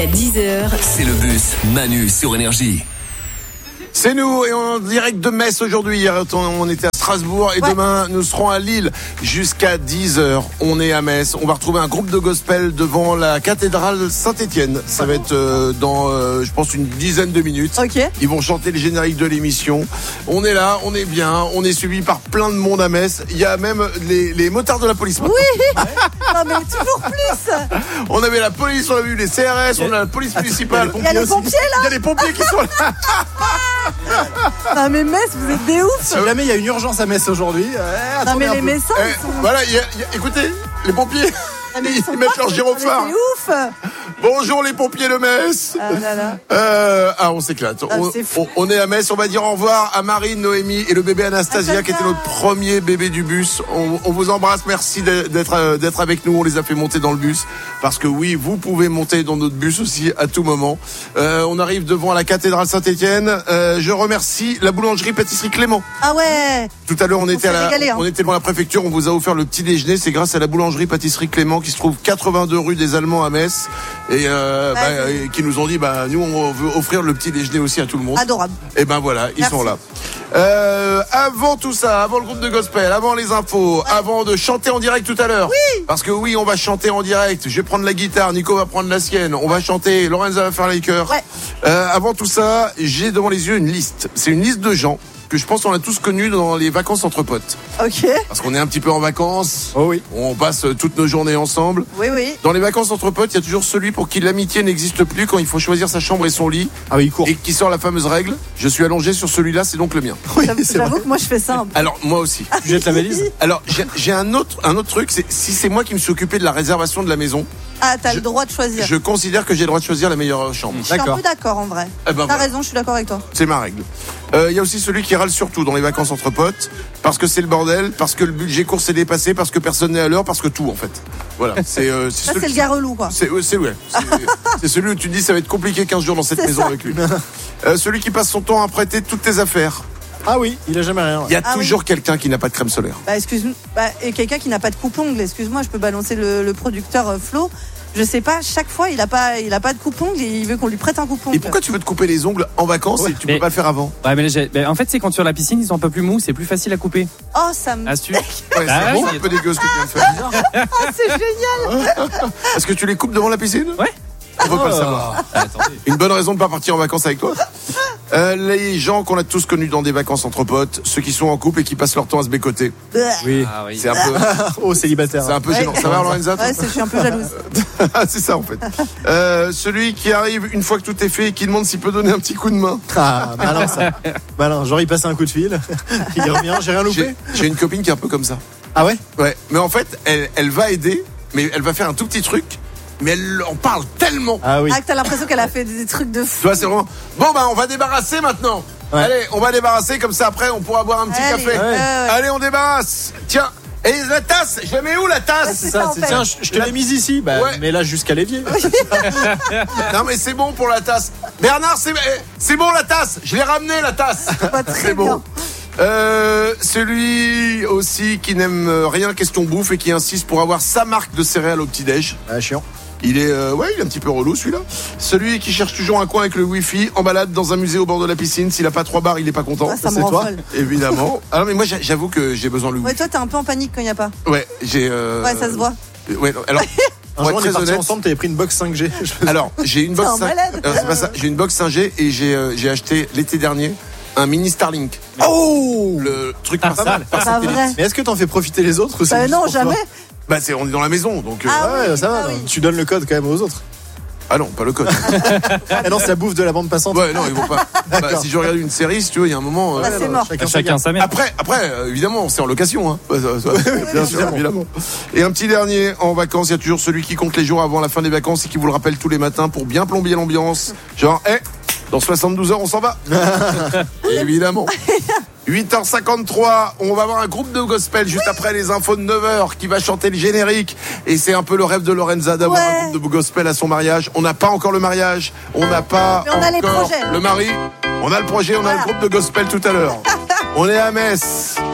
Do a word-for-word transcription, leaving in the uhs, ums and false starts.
À dix heures, c'est le bus Manu sur Énergie. C'est nous et on est en direct de Metz aujourd'hui. Hier on était à Strasbourg et ouais. Demain nous serons à Lille jusqu'à dix heures. On est à Metz. On va retrouver un groupe de gospel devant la cathédrale Saint-Étienne. Ça va être euh, dans euh, je pense une dizaine de minutes. Okay. Ils vont chanter le générique de l'émission. On est là, on est bien, on est suivi par plein de monde à Metz. Il y a même les, les motards de la police. Oui. Non mais toujours plus. On avait la police, on a vu les C R S, on a la police municipale. Il y a les pompiers là. Il y a les pompiers qui sont là. Non mais Metz, vous êtes des ouf. Si jamais il y a une urgence à Metz aujourd'hui. Euh, non mais les Messins. Eh, sont... Voilà, y a, y a, écoutez, les pompiers, ah, ils, ils mettent leur gyrophare. C'est ouf. Bonjour les pompiers de Metz. Ah, là, là. Euh, ah on s'éclate. Ah, on, on, on est à Metz. On va dire au revoir à Marine, Noémie et le bébé Anastasia ah, qui était notre premier bébé du bus. On, on vous embrasse. Merci d'être d'être avec nous. On les a fait monter dans le bus parce que oui, vous pouvez monter dans notre bus aussi à tout moment. Euh, on arrive devant la cathédrale Saint-Étienne. Euh, je remercie la boulangerie pâtisserie Clément. Ah ouais. Tout à l'heure on, on était à la, régalé, hein. on était devant la préfecture. On vous a offert le petit déjeuner. C'est grâce à la boulangerie pâtisserie Clément qui se trouve quatre-vingt-deux rue des Allemands à Metz et euh, bah, et qui nous ont dit bah nous on veut offrir le petit déjeuner aussi à tout le monde. Adorable. Et ben voilà, ils Merci. sont là. Euh, avant tout ça, avant le groupe de gospel, avant les infos, ouais. Avant de chanter en direct tout à l'heure. Oui. Parce que oui, on va chanter en direct. Je vais prendre la guitare, Nico va prendre la sienne. On va chanter, Lorenza va faire les chœurs. Ouais. Euh, avant tout ça, j'ai devant les yeux une liste. C'est une liste de gens que je pense qu'on a tous connus dans les vacances entre potes. Ok. Parce qu'on est un petit peu en vacances. Oh oui. On passe toutes nos journées ensemble. Oui, oui. Dans les vacances entre potes, il y a toujours celui pour qui l'amitié n'existe plus quand il faut choisir sa chambre et son lit. Ah oui, il court. Et qui sort la fameuse règle. Je suis allongé sur celui-là, c'est donc le mien. Oui, j'avoue que moi je fais ça un peu. Alors, moi aussi. Tu jettes la valise? Alors, j'ai, j'ai un autre, un autre truc, c'est si c'est moi qui me suis occupé de la réservation de la maison. Ah, t'as je, le droit de choisir. Je considère que j'ai le droit de choisir la meilleure chambre. Je suis un peu d'accord en vrai. Eh ben, t'as voilà. raison, je suis d'accord avec toi. C'est ma règle. Il euh, y a aussi celui qui râle surtout dans les vacances entre potes, parce que c'est le bordel, parce que le budget course est dépassé, parce que personne n'est à l'heure, parce que tout en fait. Voilà. C'est, euh, c'est ça, celui, c'est le gars relou quoi. C'est, c'est, ouais, c'est, c'est celui où tu te dis ça va être compliqué quinze jours dans cette c'est maison ça. avec lui. Euh, celui qui passe son temps à prêter toutes tes affaires. Ah oui, il a jamais rien. Il y a ah toujours oui. quelqu'un qui n'a pas de crème solaire. Bah excuse-moi, bah, et quelqu'un qui n'a pas de coupe-ongle, excuse-moi, je peux balancer le, le producteur euh, Flo. Je sais pas, chaque fois il a pas, il a pas de coupe-ongle et il veut qu'on lui prête un coupe-ongle. Et pourquoi tu veux te couper les ongles en vacances ouais, et tu mais... peux pas le faire avant? Ouais, mais, j'ai... mais en fait, c'est quand tu es sur la piscine, ils sont un peu plus mous, c'est plus facile à couper. Oh, ça me. Astuce. Ouais, ah, c'est bon, oui, un peu dégueu ce que tu viens de faire. Ah, c'est génial. Est-ce que tu les coupes devant la piscine? Ouais. On veut oh. pas le savoir. Ah, Une bonne raison de pas partir en vacances avec toi. Euh, les gens qu'on a tous connus dans des vacances entre potes, ceux qui sont en couple et qui passent leur temps à se bécoter. Oui. Ah, oui. C'est un peu. Oh, célibataire. C'est un peu ouais. gênant. Ça va, Lorenza? Ouais, c'est, je suis un peu jalouse. C'est ça en fait. Euh, celui qui arrive une fois que tout est fait et qui demande s'il peut donner un petit coup de main. Ah, malin ça. Malin. Genre il passe un coup de fil, il revient, j'ai rien loupé. J'ai, j'ai une copine qui est un peu comme ça. Ah ouais? Ouais. Mais en fait, elle, elle va aider, mais elle va faire un tout petit truc. Mais elle en parle tellement. Ah oui. Ah, que t'as l'impression qu'elle a fait des trucs de fou. Tu vois, c'est vraiment. Bon, bah, on va débarrasser maintenant. Ouais. Allez, on va débarrasser, comme ça après, on pourra boire un petit Allez, café. ouais. Ouais. Allez, on débarrasse. Tiens, et la tasse, je la mets où la tasse? Ouais, C'est ça, ça, en c'est fait. tiens, je, je te l'ai mise ici. Bah, Ouais. mais là jusqu'à l'évier. Non, mais c'est bon pour la tasse. Bernard, c'est, c'est bon la tasse. Je l'ai ramené la tasse. Pas très C'est bon. bien. Euh, celui aussi qui n'aime rien question bouffe et qui insiste pour avoir sa marque de céréales au petit-déj. Ah, chiant. Il est, euh, ouais, il est un petit peu relou celui-là. Celui qui cherche toujours un coin avec le wifi, en balade dans un musée au bord de la piscine. S'il a pas trois bars, il est pas content. Ah, ça me c'est rend toi folle. Évidemment. Alors mais moi j'avoue que j'ai besoin de le Ouais, wifi. toi t'es un peu en panique quand il y a pas. Ouais, j'ai. Euh... Ouais, ça se voit. Ouais, non, alors. Un Pour jour être on est très partis honnête, ensemble, t'avais pris une box cinq G. alors j'ai une box. C'est un cinq... malade. Alors, c'est pas ça. J'ai une box cinq G et j'ai euh, j'ai acheté l'été dernier un mini Starlink. Oh, le truc Ah, par, pas mal. par Pas satellite. vrai. mais est-ce que t'en fais profiter les autres ou c'est Bah juste non, pour toi? jamais. Bah c'est on est dans la maison donc. Euh... Ah Ouais, oui, ça va. ah oui. Tu donnes le code quand même aux autres. Ah non, pas le code. Ah non, c'est la bouffe de la bande passante. Ouais, non, ils vont pas. Bah, si je regarde une série, si tu veux, il y a un moment. Là, euh, c'est mort. Chacun, Chacun sa mère. Après, après, euh, évidemment, c'est en location, hein. Ouais, ça, ça, bien sûr, évidemment. Et un petit dernier, en vacances, il y a toujours celui qui compte les jours avant la fin des vacances et qui vous le rappelle tous les matins pour bien plomber l'ambiance. Genre, hé, hey, dans soixante-douze heures, on s'en va. Évidemment. huit heures cinquante-trois, on va avoir un groupe de gospel juste après les infos de neuf heures qui va chanter le générique. Et c'est un peu le rêve de Lorenza d'avoir Ouais. un groupe de gospel à son mariage. On n'a pas encore le mariage, on n'a pas Mais on a les encore projets. le mari. On a le projet, on a Voilà. le groupe de gospel tout à l'heure. On est à Metz.